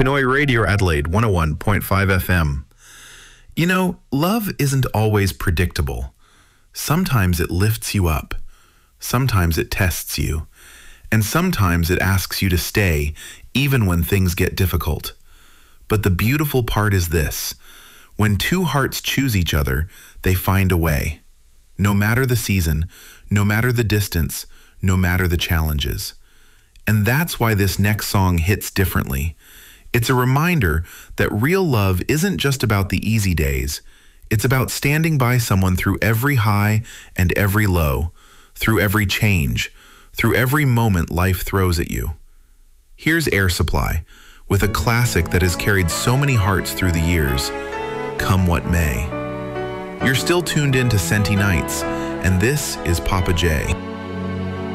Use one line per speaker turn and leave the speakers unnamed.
Pinoy Radio Adelaide 101.5 FM. You know, love isn't always predictable. Sometimes it lifts you up. Sometimes it tests you. And sometimes it asks you to stay, even when things get difficult. But the beautiful part is this. When two hearts choose each other, they find a way. No matter the season, no matter the distance, no matter the challenges. And that's why this next song hits differently. It's a reminder that real love isn't just about the easy days. It's about standing by someone through every high and every low, through every change, through every moment life throws at you. Here's Air Supply, with a classic that has carried so many hearts through the years, Come What May. You're still tuned in to Senti Nights, and this is Papa J.